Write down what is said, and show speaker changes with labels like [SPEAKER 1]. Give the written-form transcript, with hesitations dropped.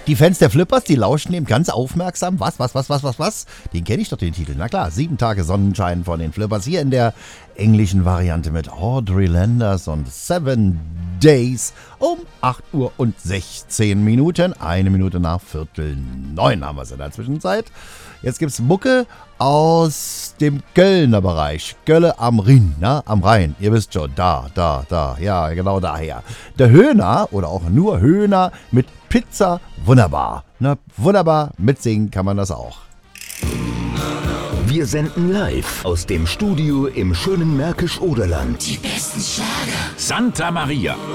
[SPEAKER 1] Die Fans der Flippers, die lauschen eben ganz aufmerksam. Was? Den kenne ich doch, den Titel. Na klar, 7 Tage Sonnenschein von den Flippers. Hier in der englischen Variante mit Audrey Landers und 7 Days um 8:16 Uhr. 1 Minute nach 8:45 haben wir es in der Zwischenzeit. Jetzt gibt's Mucke aus dem Kölner Bereich. Kölle am Rhin, am Rhein. Ihr wisst schon, da. Ja, genau daher. Der Höhner oder auch nur Höhner mit Pizza, wunderbar. Wunderbar, mitsingen kann man das auch.
[SPEAKER 2] Wir senden live aus dem Studio im schönen Märkisch-Oderland.
[SPEAKER 3] Die besten Schlager.
[SPEAKER 4] Santa Maria.